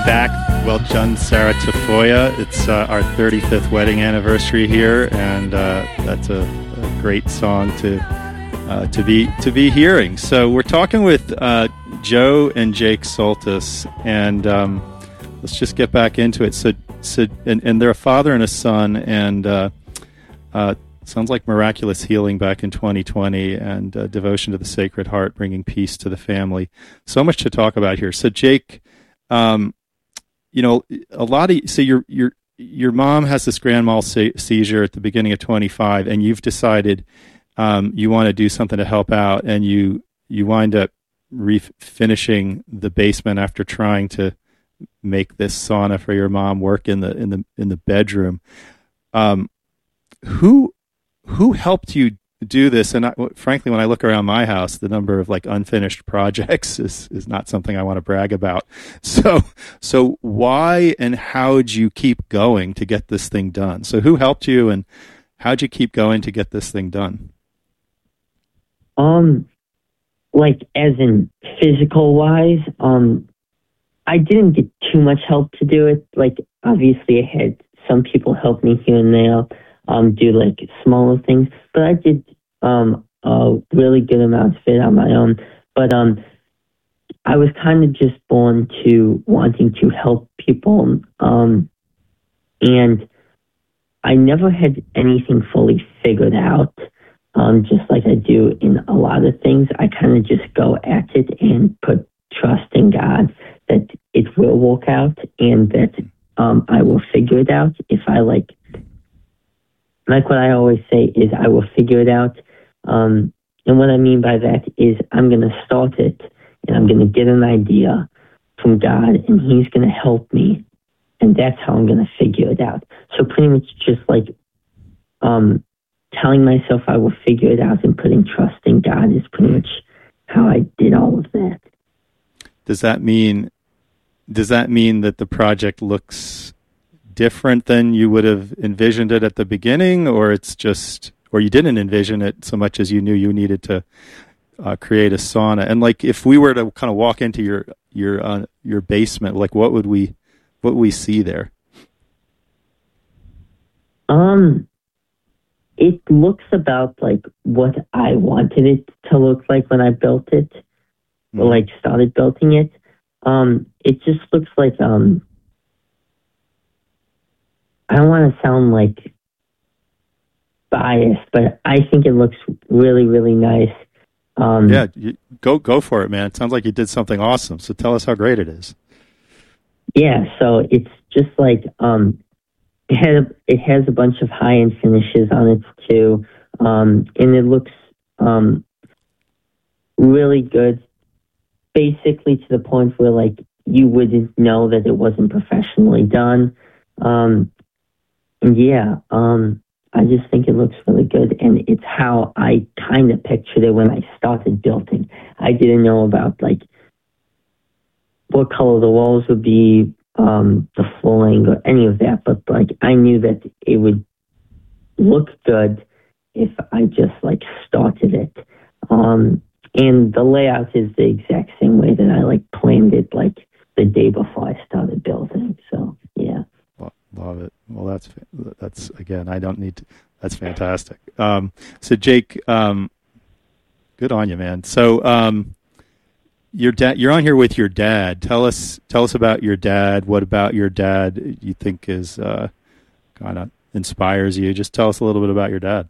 back. Well done, Sarah Tafoya. It's our 35th wedding anniversary here, and that's a great song to be hearing. So we're talking with Joe and Jake Soltis, and let's just get back into it. So and they're a father and a son, and sounds like miraculous healing back in 2020, and devotion to the Sacred Heart, bringing peace to the family. So much to talk about here. So Jake, your mom has this grand mal seizure at the beginning of 25, and you've decided you want to do something to help out, and you wind up finishing the basement after trying to make this sauna for your mom work in the bedroom. Who helped you do this? And frankly, when I look around my house, the number of unfinished projects is not something I want to brag about. So why and how'd you keep going to get this thing done? So who helped you, and how'd you keep going to get this thing done? As in physical wise, I didn't get too much help to do it. Obviously I had some people help me here and there, do smaller things, but I did a really good amount of it on my own. But I was kind of just born to wanting to help people, and I never had anything fully figured out. Just like I do in a lot of things, I kind of just go at it and put trust in God that it will work out, and that I will figure it out. If I like what I always say is I will figure it out. And what I mean by that is I'm going to start it, and I'm going to get an idea from God, and He's going to help me, and that's how I'm going to figure it out. So pretty much just telling myself I will figure it out and putting trust in God is pretty much how I did all of that. Does that mean that the project looks different than you would have envisioned it at the beginning, or you didn't envision it so much as you knew you needed to create a sauna? And if we were to kind of walk into your basement, what would we see there? It looks about what I wanted it to look like when I built it, or started building it. It just looks like I don't want to sound biased, but I think it looks really, really nice. Go for it, man. It sounds like you did something awesome. So tell us how great it is. Yeah, so it's just it has a bunch of high-end finishes on it too, and it looks really good. Basically, to the point where you wouldn't know that it wasn't professionally done. I just think it looks really good, and it's how I kind of pictured it when I started building. I didn't know about what color the walls would be, the flooring, or any of that, but I knew that it would look good if I just started it. And the layout is the exact same way that I planned it the day before I started building. So yeah. Love it. Well, that's again, I don't need to, that's fantastic. So Jake, good on you, man. So, your dad, you're on here with your dad. Tell us about your dad. What about your dad you think is, kind of inspires you? Just tell us a little bit about your dad.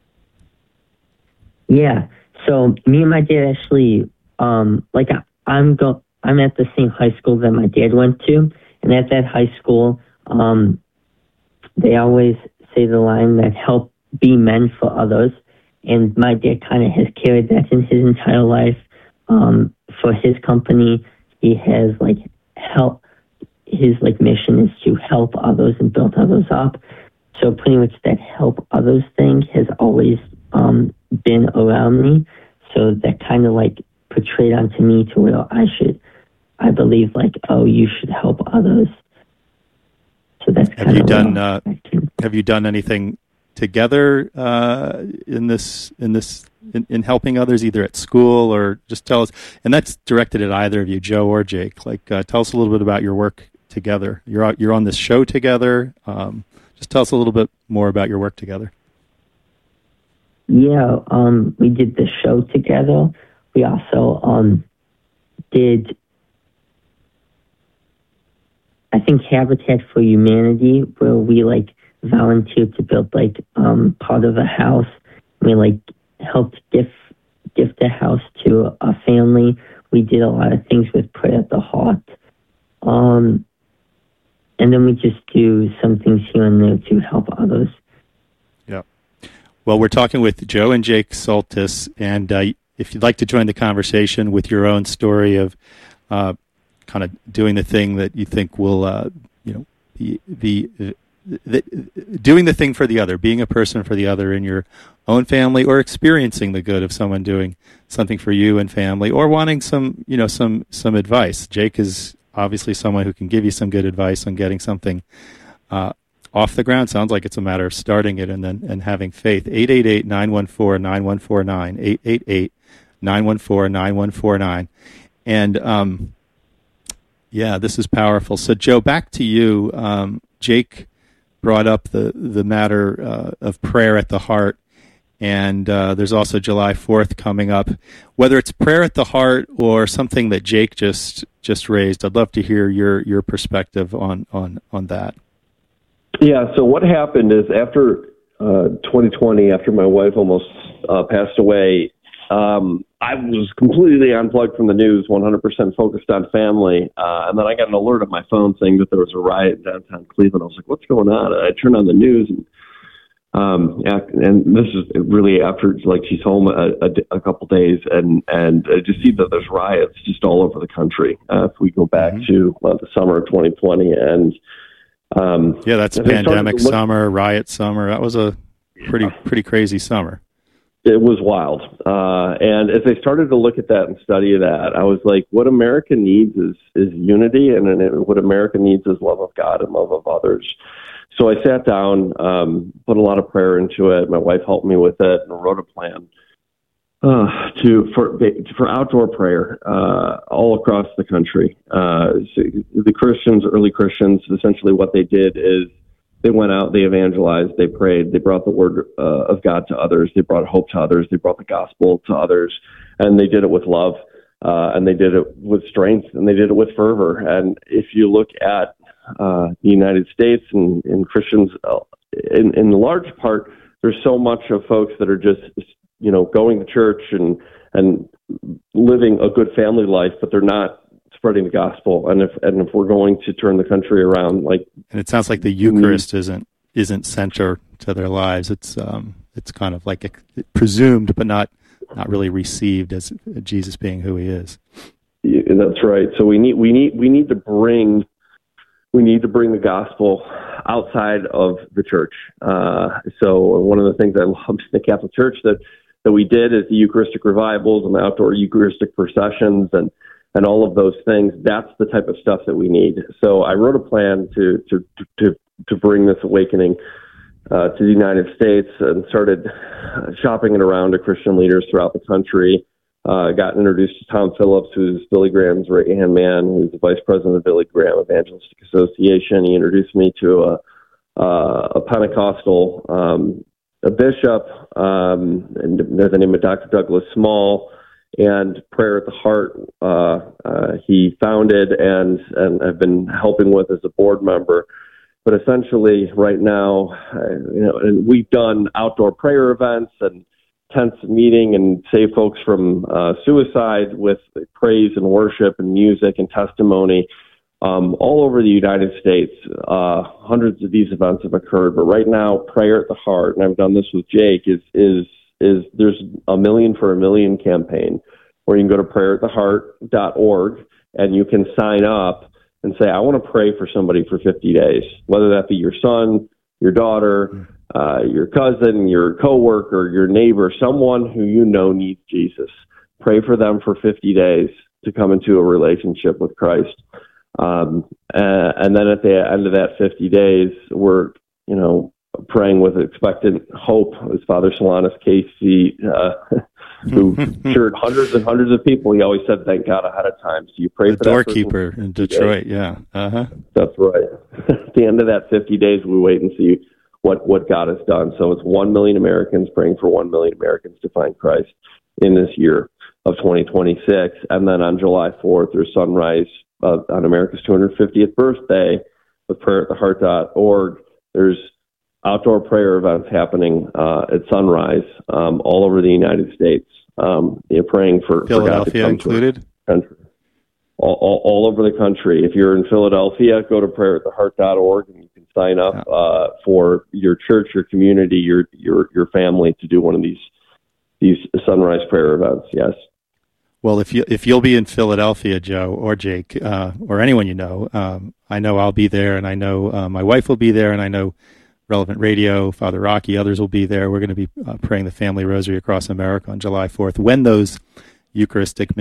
Yeah. So me and my dad actually, I'm at the same high school that my dad went to, and at that high school, they always say the line that help be men for others, and my dad kind of has carried that in his entire life. For his company, he has help. His mission is to help others and build others up. So pretty much that help others thing has always been around me. So that kind of portrayed onto me to where I believe you should help others. So that's kind of have you done anything together in helping others, either at school or just tell us? And that's directed at either of you, Joe or Jake. Tell us a little bit about your work together? You're on this show together. Just tell us a little bit more about your work together. Yeah, we did the show together. We also did, I think, Habitat for Humanity, where we volunteered to build part of a house. We helped gift a house to a family. We did a lot of things with Prayer at the Heart. And then we just do some things here and there to help others. Yeah. Well, we're talking with Joe and Jake Soltis, and if you'd like to join the conversation with your own story of kind of doing the thing that you think will, doing the thing for the other, being a person for the other in your own family, or experiencing the good of someone doing something for you and family, or wanting some advice. Jake is obviously someone who can give you some good advice on getting something off the ground. Sounds like it's a matter of starting it and having faith. 888-914-9149, 888-914-9149. And yeah, this is powerful. So Joe, back to you. Jake brought up the matter of prayer at the heart, and there's also July 4th coming up. Whether it's prayer at the heart or something that Jake just raised, I'd love to hear your perspective on that. Yeah, so what happened is after 2020, after my wife almost passed away, I was completely unplugged from the news, 100% focused on family. And then I got an alert on my phone saying that there was a riot in downtown Cleveland. I was like, what's going on? And I turned on the news, and this is really after she's home a couple days, and I just see that there's riots just all over the country. If we go back to the summer of 2020, and yeah, that's pandemic summer, riot summer. That was a pretty crazy summer. It was wild. And as I started to look at that and study that, I was like, what America needs is unity, and what America needs is love of God and love of others. So I sat down, put a lot of prayer into it. My wife helped me with it, and wrote a plan for outdoor prayer all across the country. So the Christians, early Christians, essentially what they did is they went out, they evangelized, they prayed, they brought the word of God to others, they brought hope to others, they brought the gospel to others, and they did it with love, and they did it with strength, and they did it with fervor. And if you look at the United States and Christians, in large part, there's so much of folks that are just, going to church and living a good family life, but they're not spreading the gospel. And if we're going to turn the country around, and it sounds like the Eucharist isn't center to their lives. It's kind of like presumed, but not really received as Jesus being who he is. Yeah, that's right. So we need to bring the gospel outside of the church. So one of the things I love in the Catholic Church that we did is the Eucharistic revivals and the outdoor Eucharistic processions and all of those things. That's the type of stuff that we need. So I wrote a plan to bring this awakening to the United States, and started shopping it around to Christian leaders throughout the country. Got introduced to Tom Phillips, who's Billy Graham's right-hand man, who's the vice president of Billy Graham Evangelistic Association. He introduced me to a Pentecostal a bishop, and there's the name of Dr. Douglas Small, and Prayer at the Heart he founded and I've been helping with as a board member. But essentially right now, and we've done outdoor prayer events and tents meeting and save folks from suicide with praise and worship and music and testimony all over the United States. Hundreds of these events have occurred, but right now, Prayer at the Heart, and I've done this with Jake, is there's a Million for a Million campaign where you can go to prayerattheheart.org and you can sign up and say, I want to pray for somebody for 50 days, whether that be your son, your daughter, your cousin, your coworker, your neighbor, someone who you know needs Jesus. Pray for them for 50 days to come into a relationship with Christ. And then at the end of that 50 days, we're, praying with expectant hope, as Father Solanus Casey who cured hundreds and hundreds of people. He always said, "Thank God ahead of time." So you pray the for that doorkeeper in Detroit. Yeah. That's right. At the end of that 50 days, we wait and see what God has done. So it's 1 million Americans praying for 1 million Americans to find Christ in this year of 2026. And then on July 4th, there's sunrise on America's 250th birthday with prayer at theheart.org. There's outdoor prayer events happening at sunrise all over the United States. You're praying for Philadelphia for God to included? Country. All over the country. If you're in Philadelphia, go to prayerattheheart.org and you can sign up for your church, your community, your family to do one of these sunrise prayer events. Yes. Well, if you'll be in Philadelphia, Joe or Jake, or anyone you know, I know I'll be there, and I know my wife will be there, and I know Relevant Radio, Father Rocky, others will be there. We're going to be praying the Family Rosary across America on July 4th when those Eucharistic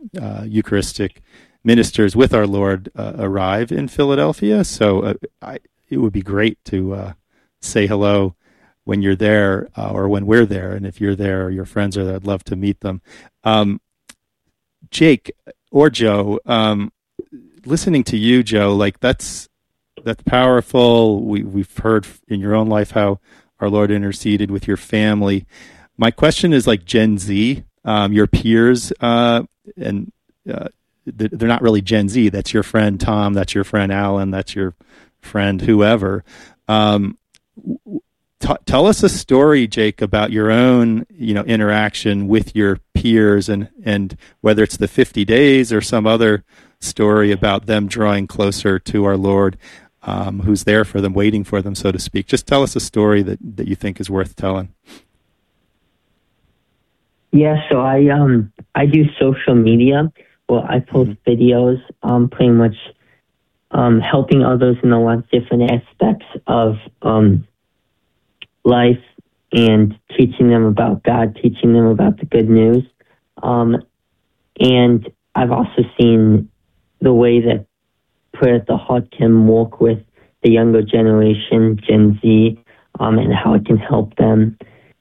ministers with our Lord arrive in Philadelphia. So it would be great to say hello when you're there or when we're there. And if you're there or your friends are there, I'd love to meet them. Jake or Joe, listening to you, Joe, like that's powerful. We've heard in your own life how our Lord interceded with your family. My question is like Gen Z, your peers, and they're not really Gen Z. That's your friend Tom. That's your friend Alan. That's your friend whoever. Tell us a story, Jake, about your own, interaction with your peers, and whether it's the 50 days or some other story about them drawing closer to our Lord, who's there for them, waiting for them, so to speak. Just tell us a story that you think is worth telling. Yeah, so I do social media. Well, I post videos, pretty much helping others in a lot of different aspects of life and teaching them about God, teaching them about the good news. And I've also seen the way that Prayer at the Heart can work with the younger generation, Gen Z, and how it can help them.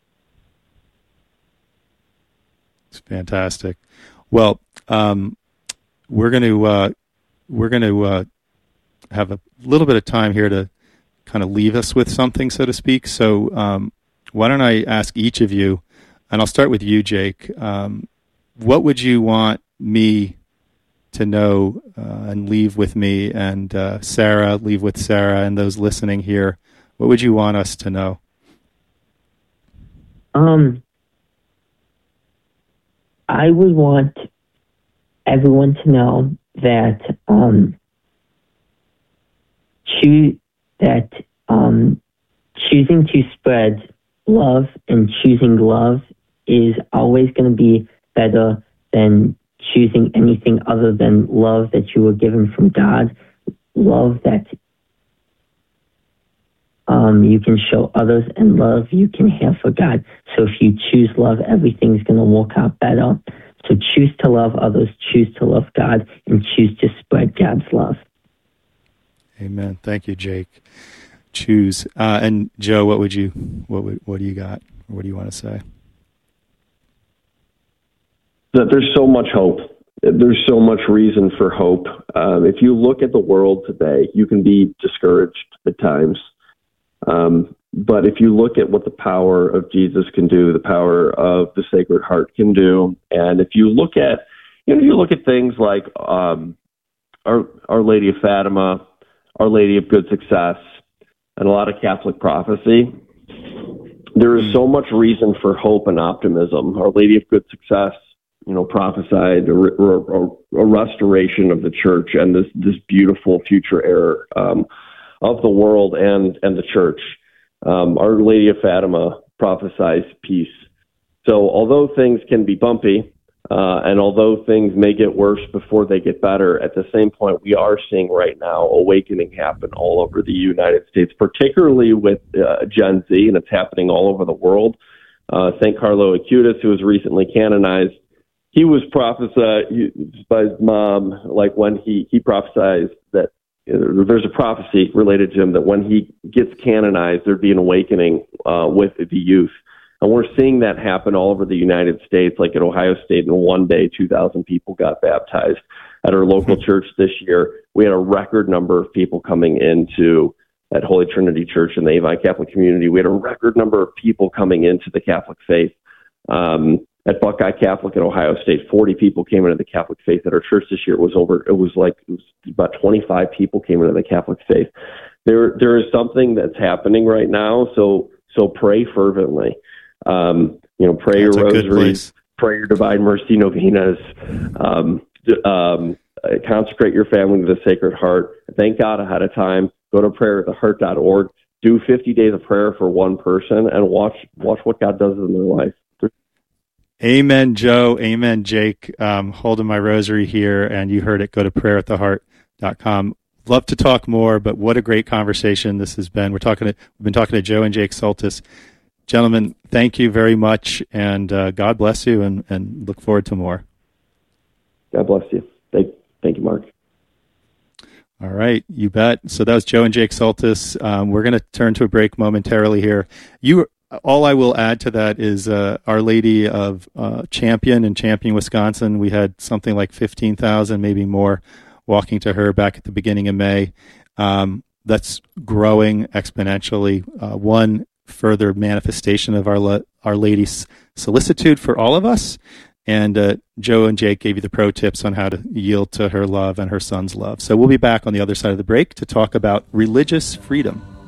It's fantastic. Well, we're going to have a little bit of time here to kind of leave us with something, so to speak. So why don't I ask each of you, and I'll start with you, Jake. What would you want me to know and leave with me, and Sarah, leave with Sarah, and those listening here? What would you want us to know? I would want everyone to know that choosing to spread love and choosing love is always going to be better than choosing anything other than love that you were given from God, love that you can show others, and love you can have for God. So if you choose love, everything's going to work out better. So choose to love others, choose to love God, and choose to spread God's love. Amen. Thank you, Jake. Choose. And Joe, what do you got? What do you want to say? That there's so much hope. There's so much reason for hope. If you look at the world today, you can be discouraged at times. But if you look at what the power of Jesus can do, the power of the Sacred Heart can do, and if you look at, things like Our Lady of Fatima, Our Lady of Good Success, and a lot of Catholic prophecy, there is so much reason for hope and optimism. Our Lady of Good Success, prophesied a restoration of the church and this beautiful future era of the world and the church. Our Lady of Fatima prophesies peace. So although things can be bumpy, and although things may get worse before they get better, at the same point, we are seeing right now awakening happen all over the United States, particularly with Gen Z, and it's happening all over the world. St. Carlo Acutis, who was recently canonized, he was prophesied by his mom, like when he prophesied that there's a prophecy related to him that when he gets canonized, there'd be an awakening with the youth. And we're seeing that happen all over the United States. Like at Ohio State, in one day, 2,000 people got baptized. At our local church this year, we had a record number of people coming into at Holy Trinity Church in the Avon Catholic community. We had a record number of people coming into the Catholic faith. At Buckeye Catholic at Ohio State, 40 people came into the Catholic faith. At our church this year, it was about 25 people came into the Catholic faith. There is something that's happening right now. So pray fervently. Pray your rosaries, pray your Divine Mercy novenas, consecrate your family to the Sacred Heart. Thank God ahead of time. Go to prayerattheheart.org. Do 50 days of prayer for one person and watch what God does in their life. Amen, Joe. Amen, Jake. Holding my rosary here, and you heard it. Go to prayerattheheart.com. Love to talk more, but what a great conversation this has been. We've been talking to Joe and Jake Soltis. Gentlemen, thank you very much, and God bless you, and look forward to more. God bless you. Thank you, Mark. All right, you bet. So that was Joe and Jake Soltis. We're going to turn to a break momentarily here. All I will add to that is Our Lady of Champion in Champion, Wisconsin. We had something like 15,000, maybe more, walking to her back at the beginning of May. That's growing exponentially. One further manifestation of Our Lady's solicitude for all of us. And Joe and Jake gave you the pro tips on how to yield to her love and her son's love. So we'll be back on the other side of the break to talk about religious freedom.